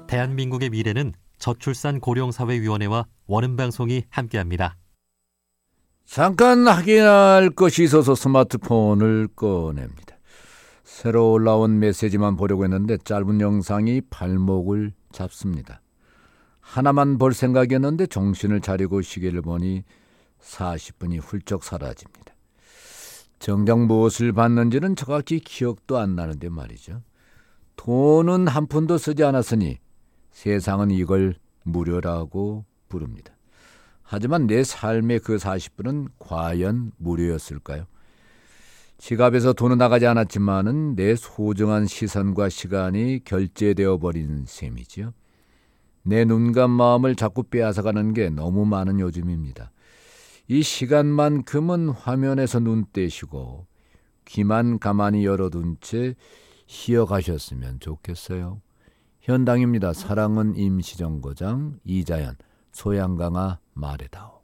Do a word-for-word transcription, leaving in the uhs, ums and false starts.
대한민국의 미래는 저출산 고령사회위원회와 원음방송이 함께합니다. 잠깐 확인할 것이 있어서 스마트폰을 꺼냅니다. 새로 올라온 메시지만 보려고 했는데 짧은 영상이 발목을 잡습니다. 하나만 볼 생각이었는데 정신을 차리고 시계를 보니 사십 분이 훌쩍 사라집니다. 정작 무엇을 봤는지는 정확히 기억도 안 나는데 말이죠. 돈은 한 푼도 쓰지 않았으니 세상은 이걸 무료라고 부릅니다. 하지만 내 삶의 그 사십 분은 과연 무료였을까요? 지갑에서 돈은 나가지 않았지만은 내 소중한 시선과 시간이 결제되어 버린 셈이지요. 내 눈과 마음을 자꾸 빼앗아가는 게 너무 많은 요즘입니다. 이 시간만큼은 화면에서 눈 떼시고 귀만 가만히 열어둔 채 쉬어가셨으면 좋겠어요. 현당입니다. 사랑은 임시정거장, 이자연, 소양강아 말해다오.